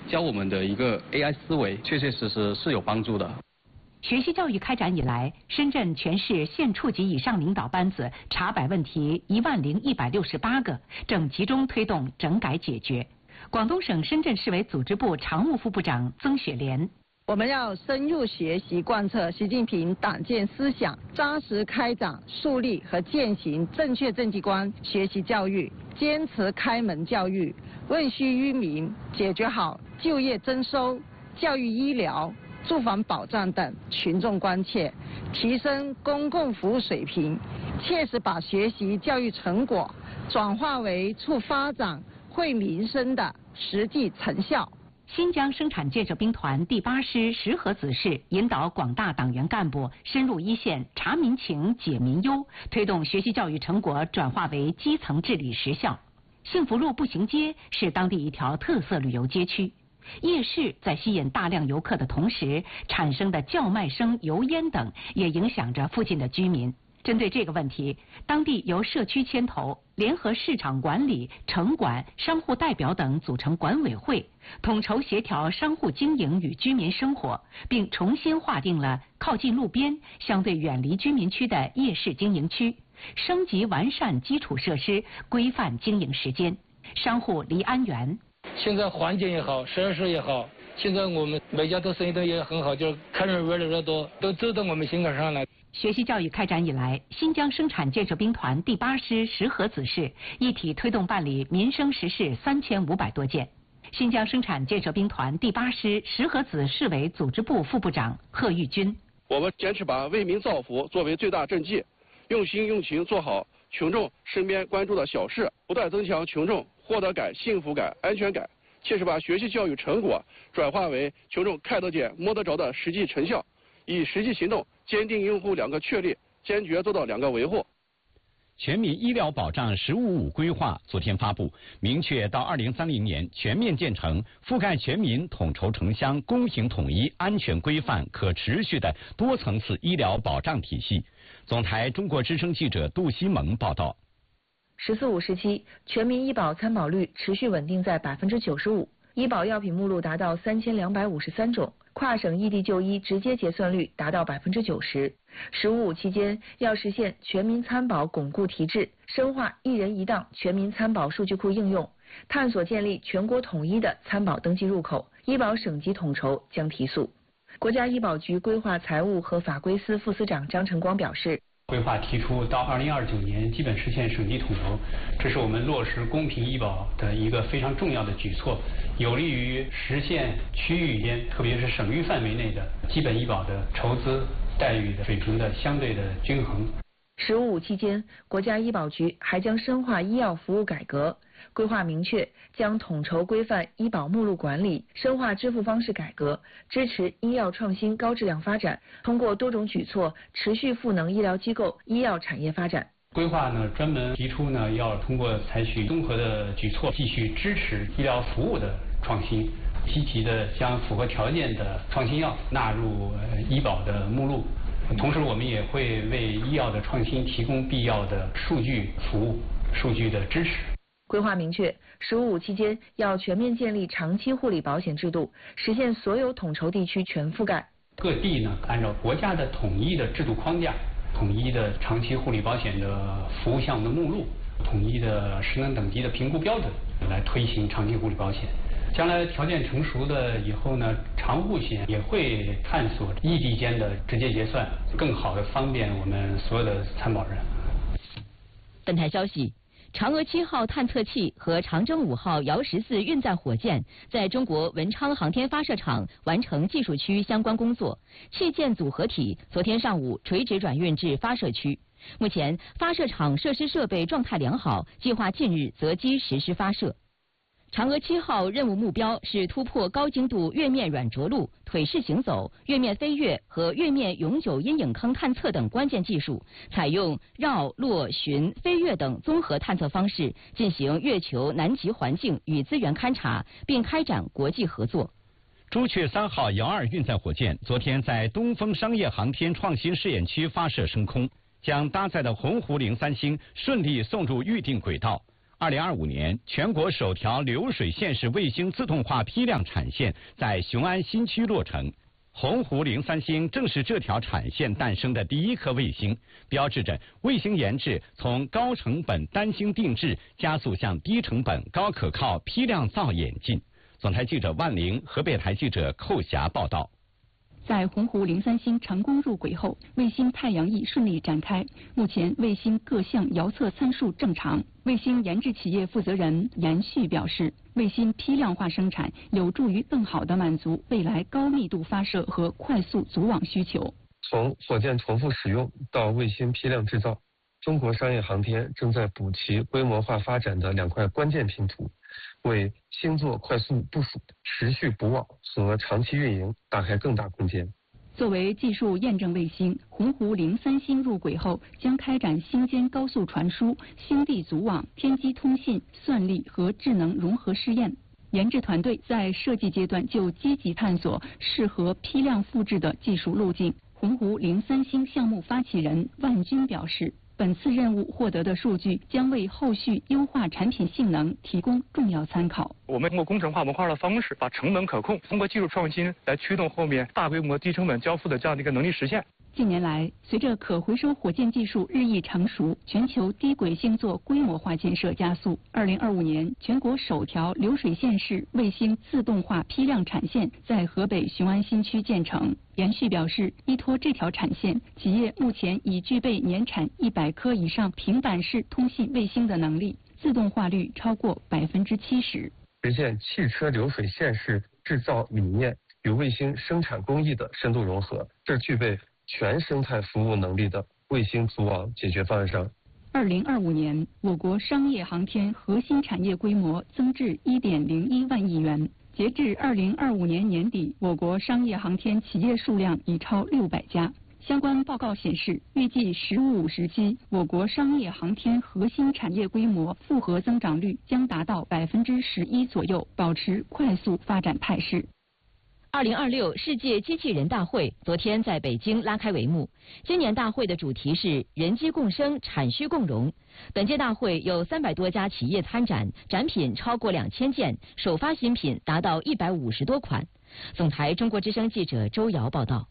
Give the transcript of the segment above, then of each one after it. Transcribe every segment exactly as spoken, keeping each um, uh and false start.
教我们的一个 A I 思维，确确实实是有帮助的。 学习教育开展以来，深圳全市县处级以上领导班子查摆问题一万零一百六十八个，正集中推动整改解决。广东省深圳市委组织部常务副部长曾雪莲。 我们要深入学习贯彻习近平党建思想，扎实开展树立和践行正确政绩观学习教育，坚持开门教育，问需于民，解决好就业增收、教育医疗、住房保障等群众关切，提升公共服务水平，切实把学习教育成果转化为促发展、惠民生的实际成效。 新疆生产建设兵团第八师石河子市引导广大党员干部深入一线查民情、解民忧，推动学习教育成果转化为基层治理实效。幸福路步行街是当地一条特色旅游街区，夜市在吸引大量游客的同时，产生的叫卖声、油烟等也影响着附近的居民。针对这个问题，当地由社区牵头，联合市场管理、城管、商户代表等组成管委会，统筹协调商户经营与居民生活，并重新划定了靠近路边、相对远离居民区的夜市经营区，升级完善基础设施，规范经营时间。商户黎安元： 现在环境也好，设施也好，现在我们每家都生意都也很好，就是客人越来越多，都走到我们心坎上来。 学习教育开展以来，新疆生产建设兵团第八师石河子市一体推动办理民生实事三千五百多件。新疆生产建设兵团第八师石河子市委组织部副部长贺玉军： 我们坚持把为民造福作为最大政绩，用心用情做好群众身边关注的小事，不断增强群众获得感、幸福感、安全感，切实把学习教育成果转化为群众看得见、摸得着的实际成效，以实际行动坚定用户两个确立，坚决做到两个维护。 全民医疗保障“十五五”规划昨天发布，明确到二零三零年全面建成覆盖全民、统筹城乡、公平统一、安全规范、可持续的多层次医疗保障体系。总台中国之声记者杜西蒙报道。 十四五时期，全民医保参保率持续稳定在百分之九十五，医保药品目录达到三千两百五十三种，跨省异地就医直接结算率达到百分之九十。十五五期间，要实现全民参保巩固提质，深化一人一档全民参保数据库应用，探索建立全国统一的参保登记入口，医保省级统筹将提速。国家医保局规划财务和法规司副司长张晨光表示， 规划提出到二零二九年基本实现省级统筹，这是我们落实公平医保的一个非常重要的举措，有利于实现区域间，特别是省域范围内的基本医保的筹资待遇的水平的相对的均衡。 十五五期间，国家医保局还将深化医药服务改革，规划明确将统筹规范医保目录管理，深化支付方式改革，支持医药创新高质量发展，通过多种举措持续赋能医疗机构、医药产业发展。 规划呢专门提出呢要通过采取综合的举措，继续支持医疗服务的创新，积极的将符合条件的创新药纳入医保的目录。同时，我们也会为医药的创新提供必要的数据服务、数据的支持。 规划明确，十五五期间要全面建立长期护理保险制度，实现所有统筹地区全覆盖。 各地呢，按照国家的统一的制度框架、统一的长期护理保险的服务项目的目录、统一的职能等级的评估标准来推行长期护理保险。将来条件成熟的以后呢，长护险也会探索异地间的直接结算，更好的方便我们所有的参保人。 本台消息，嫦娥七号探测器和长征五号遥十四运载火箭在中国文昌航天发射场完成技术区相关工作，器件组合体昨天上午垂直转运至发射区。目前发射场设施设备状态良好，计划近日择机实施发射。嫦娥七号任务目标是突破高精度月面软着陆、腿式行走、月面飞跃和月面永久阴影坑探测等关键技术，采用绕、落、巡、飞跃等综合探测方式进行月球南极环境与资源勘察，并开展国际合作。 朱雀三号遥二运载火箭昨天在东风商业航天创新试验区发射升空，将搭载的鸿鹄零三星顺利送入预定轨道。 二零二五年，全国首条流水线式卫星自动化批量产线在雄安新区落成。鸿鹄零三星正是这条产线诞生的第一颗卫星，标志着卫星研制从高成本单星定制加速向低成本高可靠批量造演进。总台记者万玲，河北台记者寇霞报道。 在鸿鹄零三星成功入轨后，卫星太阳翼顺利展开。目前卫星各项遥测参数正常。卫星研制企业负责人严旭表示，卫星批量化生产有助于更好地满足未来高密度发射和快速组网需求。 从火箭重复使用到卫星批量制造，中国商业航天正在补齐规模化发展的两块关键拼图，为星座快速部署、持续补网和长期运营打开更大空间。 作为技术验证卫星，鸿鹄零三星入轨后将开展星间高速传输、星地组网、天基通信、算力和智能融合试验。研制团队在设计阶段就积极探索适合批量复制的技术路径。鸿鹄零三星项目发起人万军表示，本次任务获得的数据将为后续优化产品性能提供重要参考。 我们通过工程化模块的方式，把成本可控，通过技术创新来驱动后面大规模低成本交付的这样的一个能力实现。 近年来，随着可回收火箭技术日益成熟，全球低轨星座规模化建设加速。二零二五年，全国首条流水线式卫星自动化批量产线在河北雄安新区建成。严旭表示，依托这条产线，企业目前已具备年产一百颗以上平板式通信卫星的能力，自动化率超过百分之七十。 实现汽车流水线式制造理念与卫星生产工艺的深度融合，这具备全生态服务能力的卫星组网解决方案上。 二零二五年，我国商业航天核心产业规模增至一点零一万亿元。截至二零二五年年底，我国商业航天企业数量已超六百家。相关报告显示，预计“十五五”时期，我国商业航天核心产业规模复合增长率将达到百分之十一左右，保持快速发展态势。 二零二六世界机器人大会昨天在北京拉开帷幕。今年大会的主题是人机共生、产需共荣。本届大会有三百多家企业参展，展品超过两千件，首发新品达到一百五十多款。总台中国之声记者周瑶报道。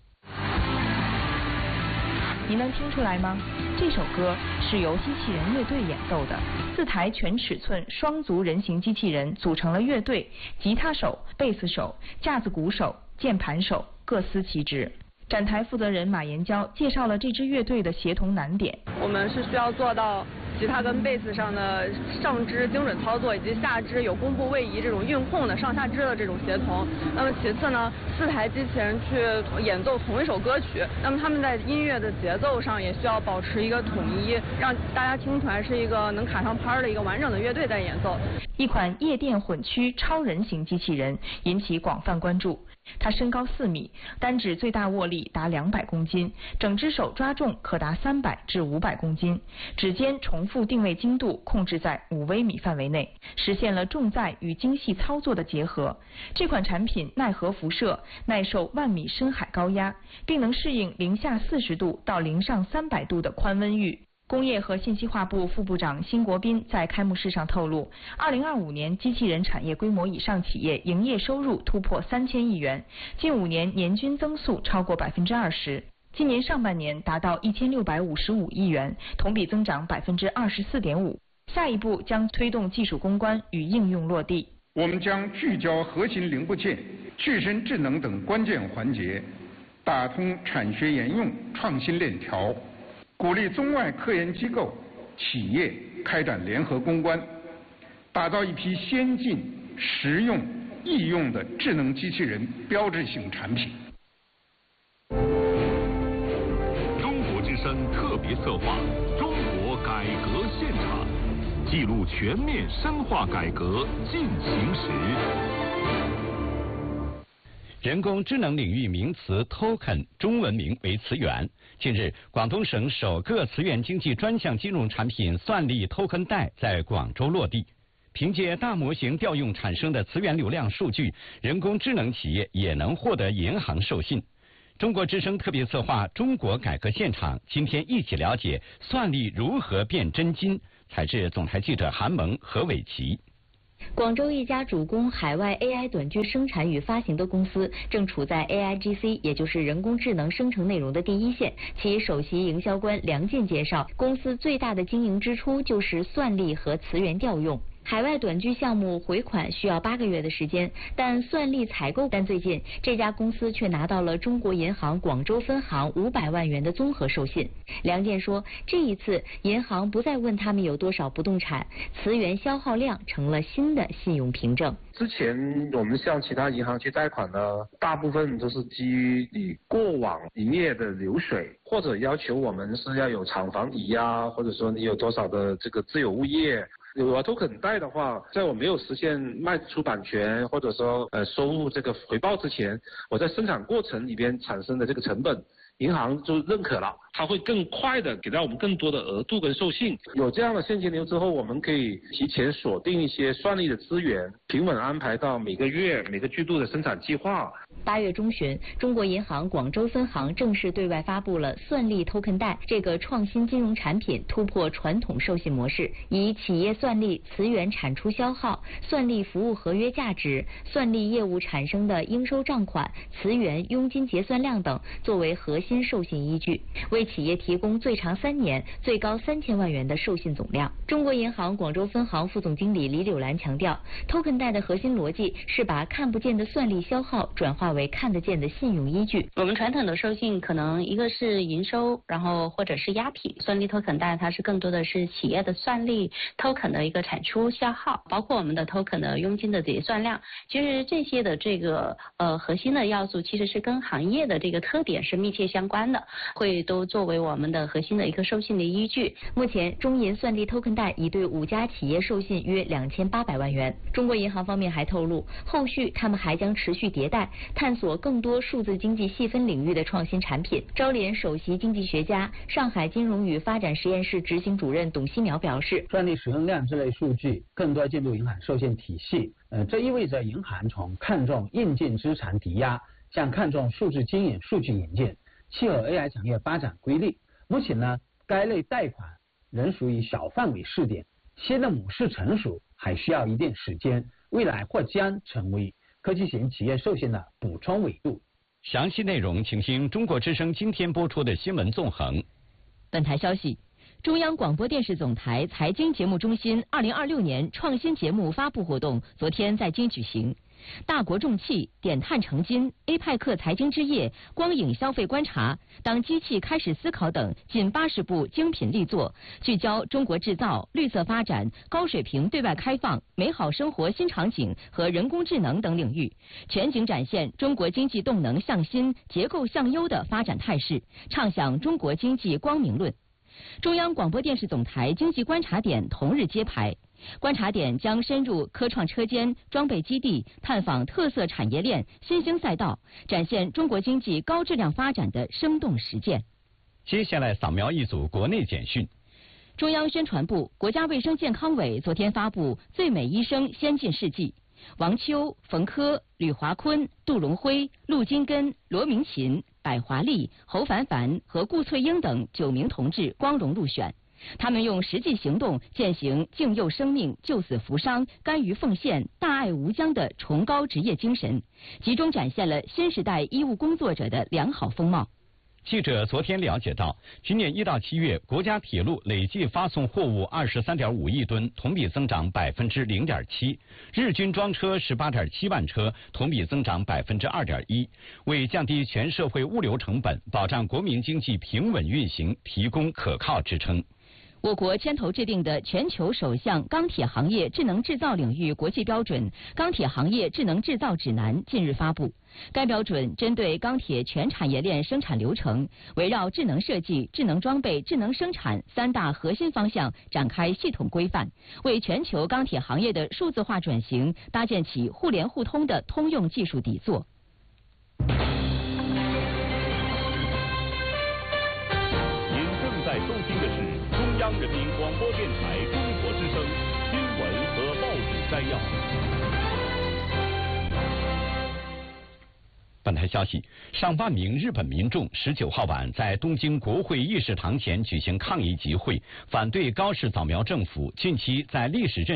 你能听出来吗？这首歌是由机器人乐队演奏的。四台全尺寸双足人形机器人组成了乐队，吉他手、贝斯手、架子鼓手、键盘手各司其职。展台负责人马延娇介绍了这支乐队的协同难点。 我们是需要做到吉他跟贝斯上的上肢精准操作，以及下肢有弓步位移这种运控的上下肢的这种协同。那么其次呢，四台机器人去演奏同一首歌曲，那么他们在音乐的节奏上也需要保持一个统一，让大家听出来是一个能卡上拍的一个完整的乐队在演奏。 一款夜店混区超人型机器人引起广泛关注。它身高四米，单指最大握力达两百公斤，整只手抓重可达三百至五百公斤，指尖重复定位精度控制在五微米范围内，实现了重载与精细操作的结合。这款产品耐核辐射，耐受万米深海高压，并能适应零下四十度到零上三百度的宽温域。工业和信息化部副部长辛国斌在开幕式上透露，二零二五年机器人产业规模以上企业营业收入突破三千亿元，近五年年均增速超过百分之二十。今年上半年达到一千六百五十五亿元，同比增长百分之二十四点五。下一步将推动技术攻关与应用落地。 我们将聚焦核心零部件、具身智能等关键环节，打通产学研用创新链条。鼓励中外科研机构、企业开展联合攻关，打造一批先进、实用、易用的智能机器人标志性产品。 中国之声特别策划《中国改革现场》，记录全面深化改革进行时。 人工智能领域名词 token 中文名为词源。近日，广东省首个词源经济专项金融产品算力 token 贷在广州落地。凭借大模型调用产生的词源流量数据，人工智能企业也能获得银行授信。中国之声特别策划《中国改革现场》，今天一起了解算力如何变真金， 采制总台记者韩萌、何伟奇。 广州一家主攻海外 A I 短剧生产与发行的公司，正处在 A I G C， 也就是人工智能生成内容的第一线。其首席营销官梁健介绍，公司最大的经营支出就是算力和词源调用。海外短剧项目回款需要八个月的时间，但算力采购，但最近这家公司却拿到了中国银行广州分行五百万元的综合授信。梁健说，这一次银行不再问他们有多少不动产，词源消耗量成了新的信用凭证。 之前我们向其他银行去贷款呢，大部分都是基于你过往营业的流水，或者要求我们是要有厂房抵押，或者说你有多少的这个自有物业。有token贷的话，在我没有实现卖出版权或者说呃收入这个回报之前，我在生产过程里边产生的这个成本，银行就认可了，它会更快的给到我们更多的额度跟授信。有这样的现金流之后，我们可以提前锁定一些算力的资源，平稳安排到每个月每个季度的生产计划。 八月中旬，中国银行广州分行正式对外发布了算力 token 贷这个创新金融产品，突破传统授信模式，以企业算力、词源产出消耗、算力服务合约价值、算力业务产生的应收账款、词源佣金结算量等作为核心授信依据，为企业提供最长三年、最高三千万元的授信总量。中国银行广州分行副总经理李柳兰强调 ，token 贷的核心逻辑是把看不见的算力消耗转化为看得见的信用依据。 我们传统的授信可能一个是营收，然后或者是押品，算力 token 贷它是更多的是企业的算力 token 的一个产出消耗，包括我们的 token 的佣金的结算量。其实这些的这个呃核心的要素其实是跟行业的这个特点是密切相关的，会都作为我们的核心的一个授信的依据。 目前中银算力 token 贷已对五家企业授信约两千八百万元。中国银行方面还透露，后续他们还将持续迭代，探索更多数字经济细分领域的创新产品。招联首席经济学家、上海金融与发展实验室执行主任董希苗表示， 算力使用量这类数据更多进入银行授信体系，呃，这意味着银行从看重硬件资产抵押向看重数字经营数据引进，契合 A I 产业发展规律。目前呢，该类贷款仍属于小范围试点，新的模式成熟还需要一定时间，未来或将成为科技型企业授信的补充维度。 详细内容请听中国之声今天播出的新闻纵横。 本台消息，中央广播电视总台财经节目中心二零二六年创新节目发布活动昨天在京举行。大国重器、点碳成金、A 派克财经之夜、光影消费观察、当机器开始思考等近八十部精品力作，聚焦中国制造、绿色发展、高水平对外开放、美好生活新场景和人工智能等领域，全景展现中国经济动能向新、结构向优的发展态势，畅想中国经济光明论。中央广播电视总台经济观察点同日揭牌。观察点将深入科创车间、装备基地，探访特色产业链、新兴赛道，展现中国经济高质量发展的生动实践。 接下来扫描一组国内简讯。 中央宣传部、国家卫生健康委昨天发布《最美医生先进事迹》，王秋、冯科、吕华坤、杜荣辉、陆金根、罗明琴、百华丽、侯凡凡和顾翠英等九名同志光荣入选。他们用实际行动践行敬佑生命、救死扶伤、甘于奉献、大爱无疆的崇高职业精神，集中展现了新时代医务工作者的良好风貌。 记者昨天了解到，今年一到七月，国家铁路累计发送货物二十三点五亿吨，同比增长百分之零点七；日均装车十八点七万车，同比增长百分之二点一，为降低全社会物流成本、保障国民经济平稳运行提供可靠支撑。 我国牵头制定的全球首项钢铁行业智能制造领域国际标准《钢铁行业智能制造指南》近日发布。该标准针对钢铁全产业链生产流程，围绕智能设计、智能装备、智能生产三大核心方向展开系统规范，为全球钢铁行业的数字化转型搭建起互联互通的通用技术底座。 您正在收听的是中央人民广播电台中国之声新闻和报纸摘要。 本台台消息，上万名日本民众十九号晚在东京国会议事堂前举行抗议集会，反对高市早苗政府近期在历史认